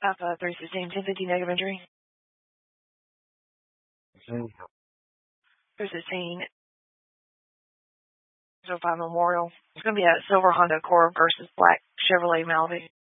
Papa 316, 1050 negative injury. 316, 05 Memorial. It's going to be a silver Honda Accord versus black Chevrolet Malibu.